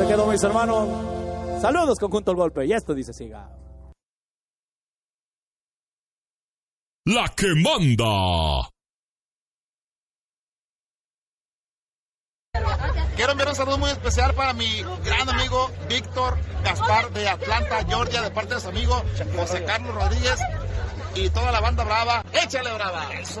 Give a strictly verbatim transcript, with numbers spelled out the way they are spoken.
le quedó, mis hermanos. Saludos, conjunto El Golpe. Y esto dice siga. La que manda. Quiero enviar un saludo muy especial para mi gran amigo Víctor Gaspar de Atlanta, Georgia, de parte de su amigo José Carlos Rodríguez y toda la banda brava. ¡Échale brava! Eso.